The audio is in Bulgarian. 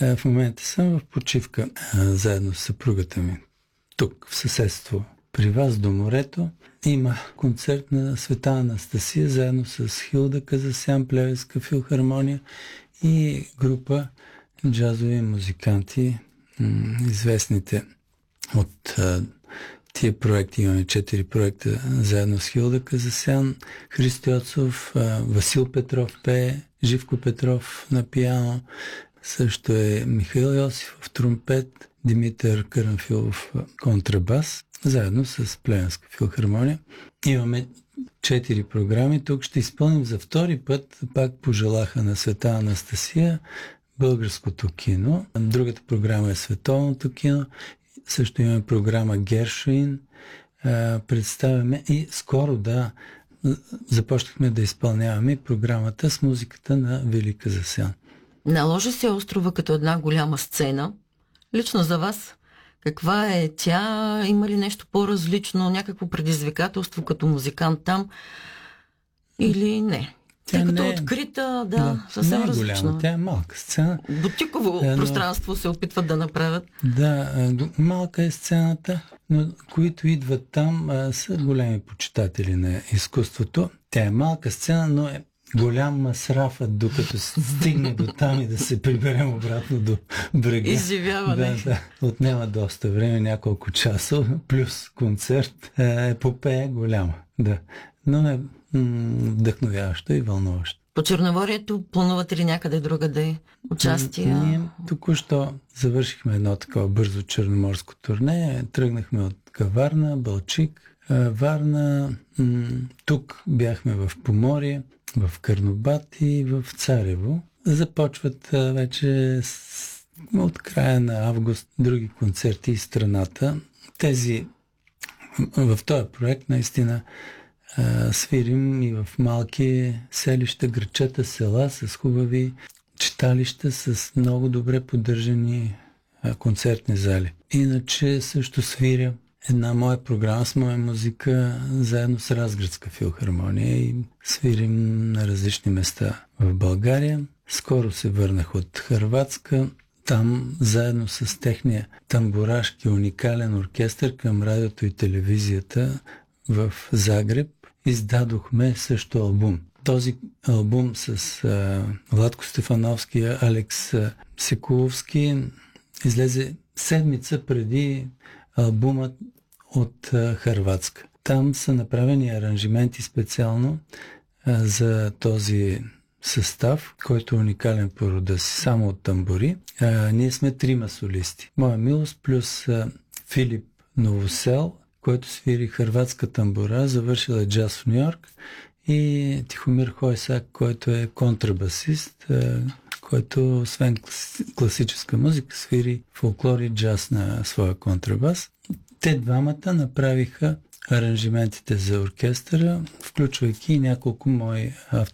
В момента съм в почивка заедно с съпругата ми. Тук, в съседство при вас до морето, има концерт на Света Анастасия, заедно с Хилда Казасян, Плевенска филхармония и група джазови музиканти, известните от тия проекти. Имаме 4 проекта заедно с Хилда Казасян, Христо Йоцов, Васил Петров пее, Живко Петров на пиано, също е Михаил Йосифов в тромпет, Димитър Карамфилов контрабас, заедно с Плевенска филхармония. Имаме 4 програми. Тук ще изпълним за втори път, пак пожелаха на Света Анастасия, българското кино. Другата програма е световното кино. Също имаме програма Гершуин. Представяме и скоро започнахме да изпълняваме програмата с музиката на Вили Казасян. Наложи се острова като една голяма сцена. Лично за вас, каква е тя? Има ли нещо по-различно, някакво предизвикателство като музикант там или не? Тя като открита, съвсем не е различна. Голяма, тя е малка сцена. Бутиково пространство се опитват да направят. Да, малка е сцената, но които идват там са големи почитатели на изкуството. Тя е малка сцена, но е голям масрафът, докато стигне до там и да се приберем обратно до брега. Изживяване. Да, отнема доста време, няколко часа, плюс концерт. Епопея голяма, да. Но е вдъхновяващо и вълнуващо. По Черноморието планувате ли някъде другаде участия? Ние току-що завършихме едно такова бързо черноморско турне. Тръгнахме от Варна, Балчик, Варна. Тук бяхме в Поморие, в Карнобат и в Царево. Започват вече от края на август други концерти из страната. В този проект наистина свирим и в малки селища, градчета, села с хубави читалища, с много добре поддържани концертни зали. Иначе също свиря една моя програма с моя музика заедно с Разградска филхармония и свирим на различни места в България. Скоро се върнах от Хърватска. Там заедно с техния тамбурашки уникален оркестър към радиото и телевизията в Загреб издадохме също албум. Този албум с Владко Стефановски и Алекс Секуловски излезе седмица преди албумът от Хърватска. Там са направени аранжименти специално за този състав, който е уникален по рода си, само от тамбури. Ние сме 3 солисти. Моя милост плюс Филип Новосел, който свири хърватска тамбура, завършил е джаз в Нью-Йорк, и Тихомир Хойсак, който е контрабасист, който освен класическа музика свири фолклор и джаз на своя контрабас. Те двамата направиха аранжиментите за оркестъра, включвайки няколко мои